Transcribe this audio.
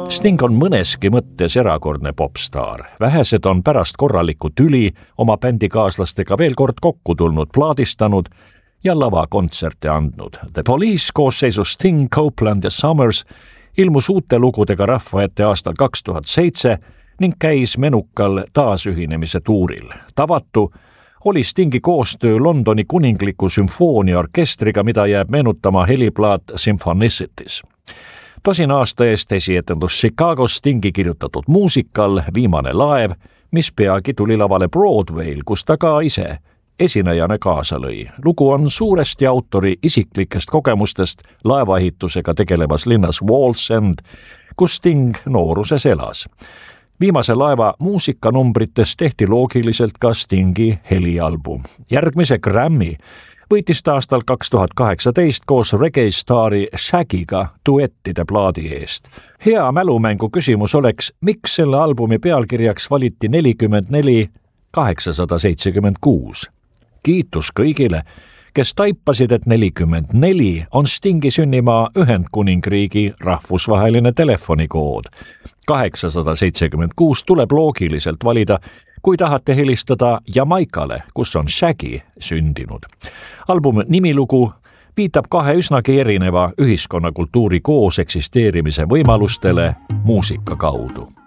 Sting on mõneski mõttes erakordne popstaar. Vähesed on pärast korralikku tüli oma bändikaaslastega veel kord kokku tulnud, plaadistanud ja lavakontserte andnud. The Police koosseisus Sting, Copeland ja Summers ilmus uute lugudega rahva ette aastal 2007 ning käis menukal taasühinemise tuuril. Tavatu oli Stingi koostöö Londoni kuningliku sümfooniaorkestriga, mida jääb meenutama heliplaat Symphonicities. Tosin aasta eest esietendus Chicagos Stingi kirjutatud muusikal Viimane laev, mis peagi tuli lavale Broadwayl, kus ta ka ise esinejana kaasa lõi. Lugu on suuresti autori isiklikest kogemustest laevaehitusega tegelevas linnas Wallsend, kus Sting nooruses elas. Viimase laeva muusikanumbrites tehti loogiliselt ka Stingi helialbum. Järgmise Grammy võitis ta aastal 2018 koos reggae-staari Shaggy'ga duettide plaadi eest. Hea mälumängu küsimus oleks, miks selle albumi pealkirjaks valiti 44876. Kiitus kõigile, kes taipasid, et 44 on Stingi sünnimaa Ühendkuningriigi rahvusvaheline telefonikood. 876 tuleb loogiliselt valida, kui tahate helistada Jamaikale, kus on Shaggy sündinud. Albumi nimilugu viitab kahe üsnagi erineva ühiskonnakultuuri koos eksisteerimise võimalustele muusika kaudu.